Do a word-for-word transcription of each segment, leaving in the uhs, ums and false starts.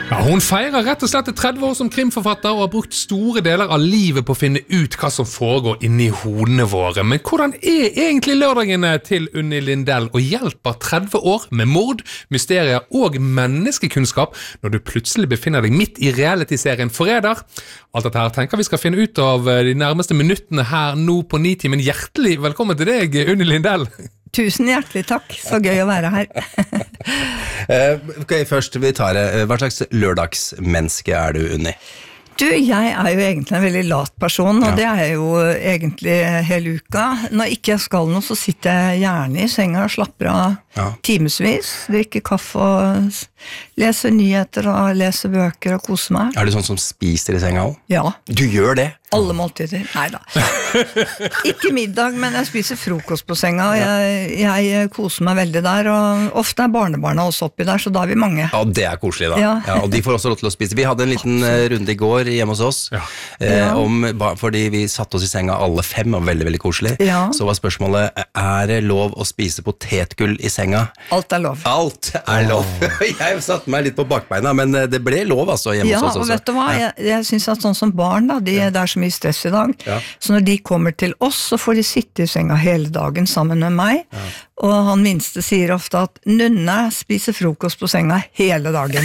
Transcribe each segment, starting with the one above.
Ja, hun feirer rett og slett tretti år som krimforfatter og har brukt store deler av livet på å finne ut hva som foregår inni hodene våre. Men hvordan er egentlig lørdagene til Unni Lindell og hjelper tretti år med mord, mysterier og menneskekunnskap når du plutselig befinner deg midt i reality-serien Forræder? Alt dette her tenker vi skal finne ut av de nærmeste minuttene her nå på Nitimen. Hjertelig velkommen til deg, Unni Lindell. Tusen hjertelig takk, så gøy å være her. Ok, først vi tar det. Hva slags lørdagsmenneske er du, Unni? Du, jeg er jo egentlig en veldig lat person, og ja. Det er jeg jo egentlig hele uka. Når ikke jeg skal noe, så sitter jeg gjerne i senga og slapper av ja. Timesvis, drikker kaffe og leser nyheter og leser bøker og koser meg. Er du sånn som spiser i senga også? Ja. Du gjør det? Alle måltider. Neida. Ikke middag, men jeg spiser frokost på senga, og jeg, jeg koser meg veldig der, og ofte er barnebarna også oppi der, så da er vi mange. Ja, det er koselig da. Ja. Ja, og de får også lov til å spise. Vi hadde en liten Absolutt. runde i går hjemme hos oss, ja. eh, om, fordi vi satt oss i senga alle fem, og veldig, veldig koselig. Ja. Så var spørsmålet, er det lov å spise potetgull i senga? Alt er lov. Alt er lov. Oh. Jeg satte meg litt på bakbeina, men det ble lov altså hjemme ja, hos oss også. Ja, og vet du hva? Jeg, jeg synes at sånn som barn, da, de ja. der mye stress i dag. Ja. Så når de kommer til oss, så får de sitte i senga hele dagen sammen med meg. Ja. Og han minste sier ofte at Nunne spiser frokost på senga hele dagen.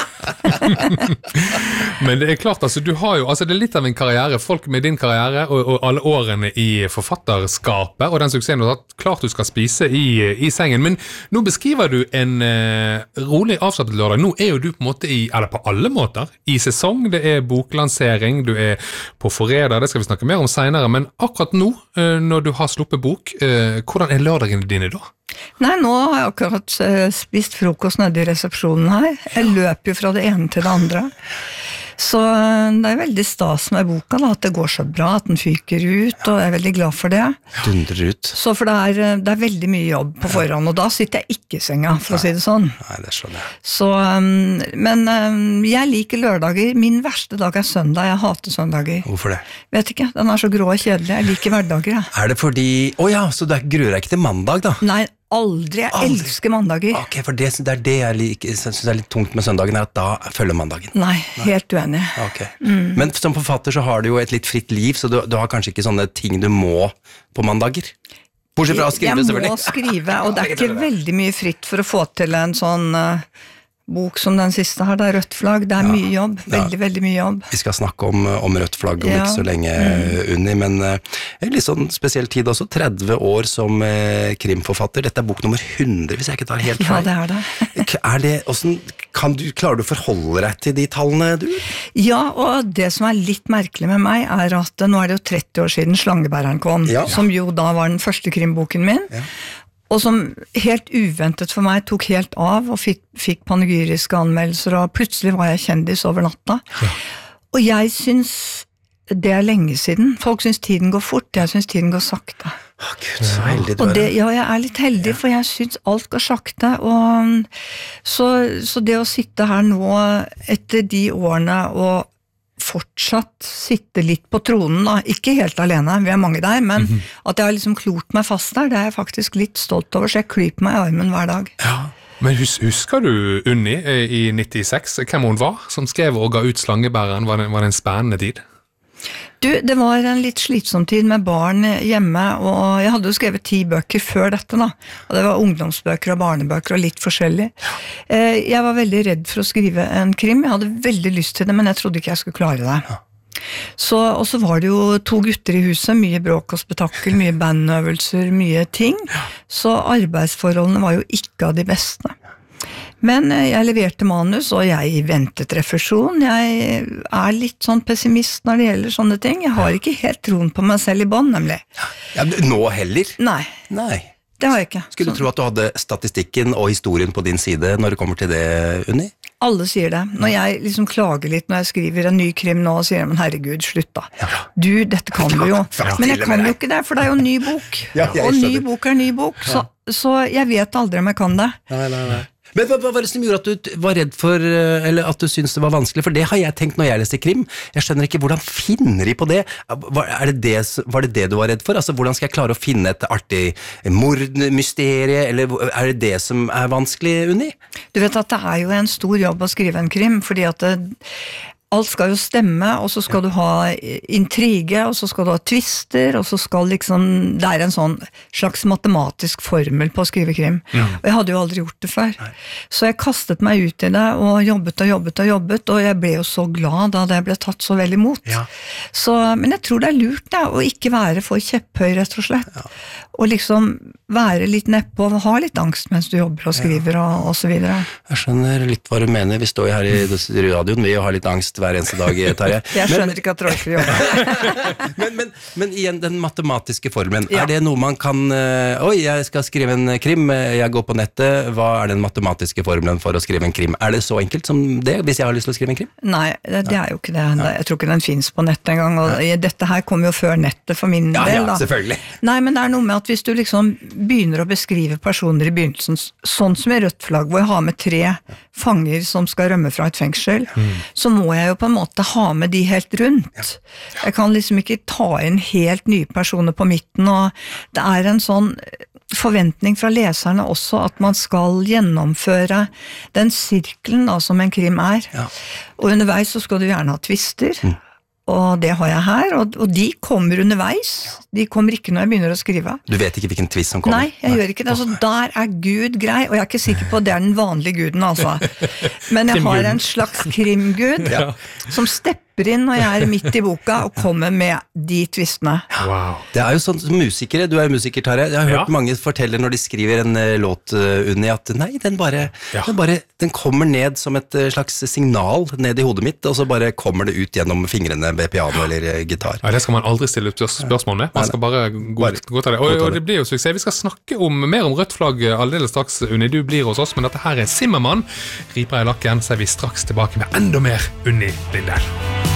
Men det er klart, altså, du har jo, altså, det er litt av en karriere, folk med din karriere og, og alle årene i forfatterskapet, og den suksessen du har hatt, klart du skal spise i, i sengen. Men nå beskriver du en uh, rolig avsluttet lørdag. Nå er jo du på en måte i, eller på alle måter, i sesong. Det er boklansering, du er på Forræder, det skal vi snakke mer om senere. Men akkurat nå, uh, når du har sluppet bok, uh, hvordan er lørdagene dine da? Nei, nå har jeg akkurat uh, spist frokost nede i resepsjonen her. Jeg løper jo fra det ene til det andre. Så uh, det er veldig stas med boka, da, at det går så bra, at den fyker ut, og jeg er veldig glad for det. Dundrer ut. Så for det er, det er veldig mye jobb på forhånd, og da sitter jeg ikke i senga, for Nei. å si det sånn. Nei, det skjønner jeg. Så, um, men um, jeg liker lørdager. Min verste dag er søndag. Jeg hater søndager. Hvorfor det? Vet ikke, den er så grå og kjedelig. Jeg liker hverdager, jeg. Er det fordi... Åja, så du gruer deg ikke til mandag, da? Nei, aldri. Jeg aldri. elsker mandager. Ok, for det, det er det jeg like, synes er litt tungt med søndagen, er at da følger mandagen. Nei, Nei. helt uenig. Ok. Mm. Men som forfatter så har du jo et litt fritt liv, så du, du har kanskje ikke sånne ting du må på mandager? Bortsett fra å skrive, selvfølgelig. Jeg må skrive, og det er ikke veldig mye fritt for å få til en sånn... Uh, bok som den siste her, det er rødt flagg, det er ja, mye jobb, veldig, ja. veldig mye jobb. Vi skal snakke om, om rødt flagg om ja. ikke så lenge, mm. Unni, men uh, en litt sånn spesiell tid også, tretti år som uh, krimforfatter. Dette er bok nummer hundre, hvis jeg ikke tar helt feil. Ja, det er det. er det, hvordan, kan du, klarer du å forholde deg til de tallene, du? Ja, og det som er litt merkelig med meg, er at nå er det jo tretti år siden Slangebæreren kom, ja. som jo da var den første krimboken min, ja. og som helt uventet for meg tok helt av og fikk, fikk panegyriske anmeldelser, og plutselig var jeg kjendis over natta. Ja. Og jeg synes det er lenge siden. Folk synes tiden går fort, jeg synes tiden går sakte. Å Gud, så heldig du er. Det, ja, jeg er litt heldig, ja. for jeg synes alt går sakte. Og, så, så det å sitte her nå etter de årene og fortsatt sitte litt på tronen da, ikke helt alene, vi er mange der, men mm-hmm. at jeg har liksom klort meg fast der, det er jeg faktisk litt stolt over, så jeg klyper meg i armen hver dag. Ja, men hus husker du Unni i nittiseks, hvem hun var, som skrev og ga ut Slangebæreren, var det, var det en spennende tid? Du, det var en litt slitsom tid med barn hjemme, og jeg hadde jo skrevet ti bøker før dette da, og det var ungdomsbøker og barnebøker og litt forskjellig. Jeg var veldig redd for å skrive en krim, jeg hadde veldig lyst til det, men jeg trodde ikke jeg skulle klare det. Så, og så var det jo to gutter i huset, mye bråk og spetakkel, mye bandøvelser, mye ting, så arbeidsforholdene var jo ikke av de beste. Men jeg leverte manus, og jeg ventet refusjon. Jeg er litt sånn pessimist når det gjelder sånne ting. Jeg har ikke helt troen på meg selv i bånd, nemlig. Ja, nå heller? Nei. Nei. Det har jeg ikke. Skulle du tro at du hadde statistikken og historien på din side når det kommer til det, Unni? Alle sier det. Når jeg liksom klager litt når jeg skriver en ny krim nå, og sier men herregud, slutt da. Ja. Du, dette kan du jo. Men jeg kan jo ikke det, for det er jo en ny bok. Ja, og ny bok er ny bok, så, så jeg vet aldri om jeg kan det. Nei, nei, nei. Men hva, hva var det som gjorde at du var redd for, eller at du syntes det var vanskelig? For det har jeg tenkt når jeg leser krim. Jeg skjønner ikke, hvordan finner de på det? Var, er det det? Var det det du var redd for? Altså, hvordan skal jeg klare å finne et artig mordmysterie, eller er det det som er vanskelig, Unni? Du vet at det er jo en stor jobb å skrive en krim, fordi at det alt skal jo stemme, og så skal du ha intrige, og så skal du ha twister, og så skal liksom, det er en sånn slags matematisk formel på å skrive krim. Ja. Og jeg hadde jo aldri gjort det før. Nei. Så jeg kastet meg ut i det, og jobbet og jobbet og jobbet, og jeg ble jo så glad da det ble tatt så vel imot. Ja. Så, men jeg tror det er lurt da, å ikke være for kjepphøy, rett og slett. Ja. Og liksom være litt nedpå, og ha litt angst mens du jobber og skriver, ja. og, og så videre. Jeg skjønner litt hva du mener. Vi står jo her i radioen, vi har litt angst hver eneste dag, Tarjei. Jeg skjønner men, ikke at Rolf jobber. men, men, men igjen, den matematiske formelen, ja. Er det noe man kan, uh, oi, jeg skal skrive en krim, jeg går på nettet, hva er den matematiske formelen for å skrive en krim? Er det så enkelt som det, hvis jeg har lyst til å skrive en krim? Nei, det, det er jo ikke det. Jeg tror ikke den finnes på nettet engang, og ja. Dette her kom jo før nettet for min ja, del. Ja, da. selvfølgelig. Nei, men det er noe med at hvis du liksom begynner å beskrive personer i begynnelsen, sånn som i Rødt flagg, hvor jeg har med tre fanger som skal rømme fra et fengsel, mm. så må jeg jo på en måte ha med de helt rundt. Ja. Ja. Jeg kan liksom ikke ta inn helt nye personer på midten, og det er en sånn forventning fra leserne også at man skal gjennomføre den sirkelen da, som en krim er. Ja. Og underveis så skal du gjerne ha twister, mm. og det har jeg her, og, og de kommer underveis. De kommer ikke når jeg begynner å skrive. Du vet ikke hvilken twist som kommer? Nei, jeg Nei. gjør ikke det. Altså, der er Gud grei, og jeg er ikke sikker på at det er den vanlige guden, altså. Men jeg har en slags krimgud ja. som stepper inn når jeg er midt i boka og kommer med de twistene. Wow. Det er jo sånn som musikere, du er jo musiker, Tarjei. Jeg har hørt ja. mange fortelle når de skriver en uh, låt, uh, Unni, at nei, den bare, ja. den bare, den kommer ned som et uh, slags signal ned i hodet mitt, og så bare kommer det ut gjennom fingrene ved piano eller uh, gitar. Ja, det skal man aldri stille opp spørsmål med. Man skal bare gå, gå til det. Og, og det blir jo suksess. Vi skal snakke om, mer om Rødt flagg aldeles straks, Unni. Du blir hos oss, men dette her er Zimmermann. Riper i lakken, så er vi straks tilbake med enda mer Unni Lindell.